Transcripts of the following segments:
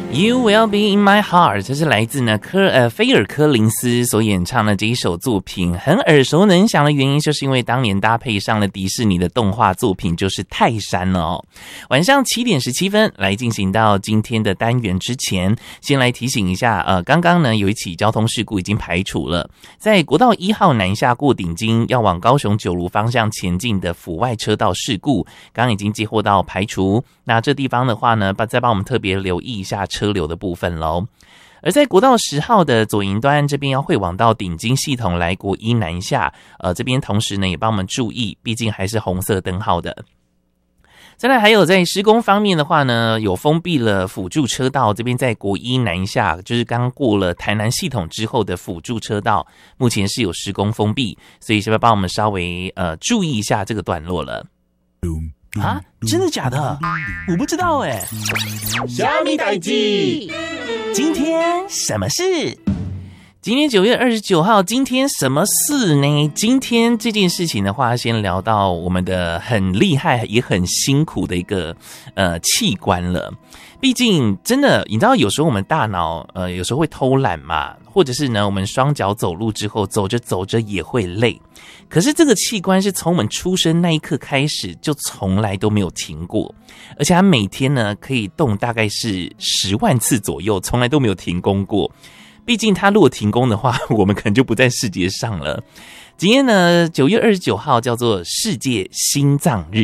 You will be in my heart， 这是来自呢菲尔科林斯所演唱的这一首作品，很耳熟能详的原因，就是因为当年搭配上了迪士尼的动画作品，就是泰山了哦。晚上7点17分来进行到今天的单元之前，先来提醒一下，刚刚呢有一起交通事故已经排除了，在国道1号南下过顶金要往高雄九如方向前进的府外车道事故，刚刚已经接获到排除。那这地方的话呢，再帮我们特别留意一下车流的部分咯。而在国道10号的左营端这边要会往到顶金系统来国一南下，这边同时呢也帮我们注意，毕竟还是红色灯号的。再来还有在施工方面的话呢，有封闭了辅助车道，这边在国一南下，就是刚过了台南系统之后的辅助车道，目前是有施工封闭，所以是不是帮我们稍微注意一下这个段落了？啊，真的假的？我不知道欸。 虾米代志？ 今天什么事？今天9月29号，今天什么事呢？今天这件事情的话，先聊到我们的很厉害也很辛苦的一个器官了。毕竟真的，你知道有时候我们大脑有时候会偷懒嘛，或者是呢我们双脚走路之后走着走着也会累。可是这个器官是从我们出生那一刻开始就从来都没有停过，而且它每天呢可以动大概是10万次左右，从来都没有停工过。毕竟它如果停工的话，我们可能就不在世界上了。今天呢9月29号叫做世界心脏日。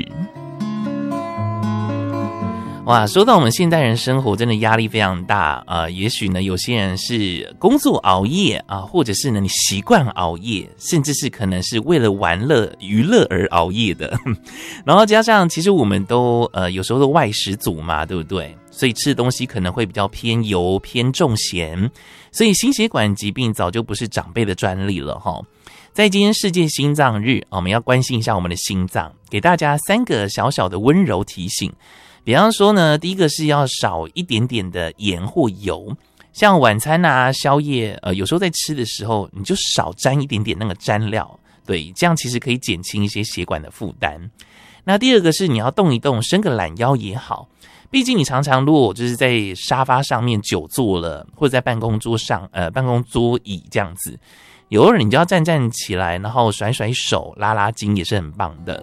哇，说到我们现代人生活真的压力非常大也许呢有些人是工作熬夜或者是呢你习惯熬夜，甚至是可能是为了玩乐娱乐而熬夜的然后加上其实我们都有时候都外食族嘛，对不对？所以吃的东西可能会比较偏油偏重咸，所以心血管疾病早就不是长辈的专利了齁。在今天世界心脏日，我们要关心一下我们的心脏，给大家3个小小的温柔提醒。比方说呢，第一个是要少一点点的盐或油，像晚餐宵夜有时候在吃的时候你就少沾一点点那个蘸料，对，这样其实可以减轻一些血管的负担。那第二个是你要动一动，伸个懒腰也好，毕竟你常常如果就是在沙发上面久坐了，或者在办公桌上办公桌椅这样子，有偶尔你就要站起来，然后甩甩手拉拉筋也是很棒的。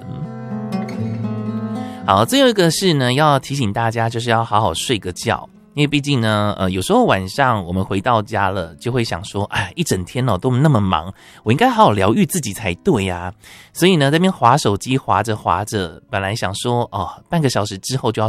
好，最后一个是呢，要提醒大家就是要好好睡个觉，因为毕竟呢有时候晚上我们回到家了就会想说，哎，一整天都那么忙，我应该好好疗愈自己才对啊。所以呢在那边滑手机滑着滑着，本来想说半个小时之后就要